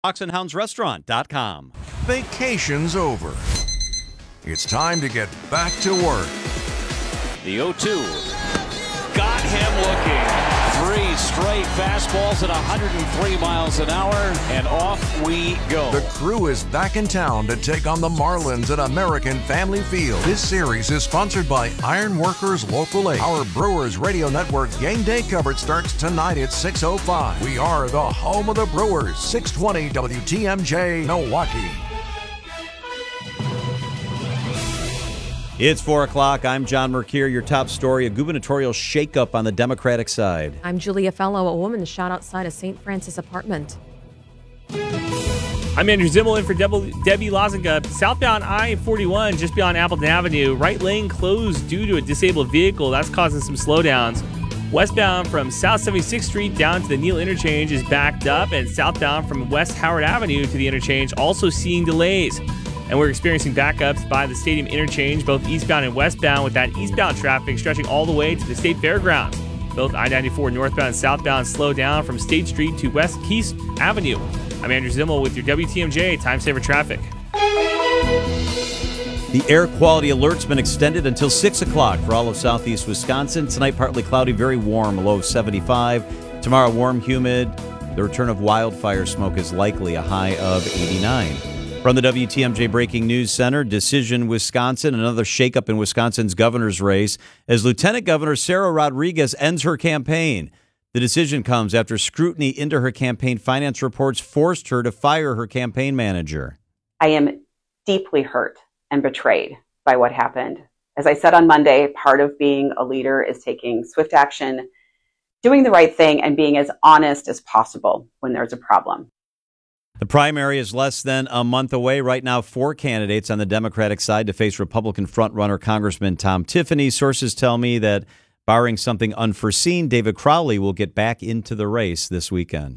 FoxandHoundsRestaurant.com. Vacation's over. It's time to get back to work. The 0-2. Got him looking. 3 straight fastballs at 103 miles an hour, and off we go. The Crew is back in town to take on the Marlins at American Family Field. This series is sponsored by Iron Workers Local 8. Our Brewers Radio Network game day coverage starts tonight at 6:05. We are the home of the Brewers, 620 WTMJ Milwaukee. It's 4 o'clock. I'm John Mercure. Your top story, a gubernatorial shakeup on the Democratic side. I'm Julia Fellow. A woman shot outside a St. Francis apartment. I'm Andrew Zimmel in for Debbie Lozinga. Southbound I-41 just beyond Appleton Avenue. Right lane closed due to a disabled vehicle. That's causing some slowdowns. Westbound from South 76th Street down to the Neal Interchange is backed up. And southbound from West Howard Avenue to the interchange also seeing delays. And we're experiencing backups by the Stadium Interchange, both eastbound and westbound, with that eastbound traffic stretching all the way to the State Fairgrounds. Both I-94 northbound and southbound slow down from State Street to West Keith Avenue. I'm Andrew Zimmel with your WTMJ Time Saver Traffic. The air quality alert's been extended until 6 o'clock for all of southeast Wisconsin. Tonight, partly cloudy, very warm, a low of 75. Tomorrow, warm, humid. The return of wildfire smoke is likely, a high of 89. From the WTMJ Breaking News Center, Decision, Wisconsin, another shakeup in Wisconsin's governor's race as Lieutenant Governor Sarah Rodriguez ends her campaign. The decision comes after scrutiny into her campaign finance reports forced her to fire her campaign manager. I am deeply hurt and betrayed by what happened. As I said on Monday, part of being a leader is taking swift action, doing the right thing, and being as honest as possible when there's a problem. The primary is less than a month away. Right now, 4 candidates on the Democratic side to face Republican frontrunner Congressman Tom Tiffany. Sources tell me that, barring something unforeseen, David Crowley will get back into the race this weekend.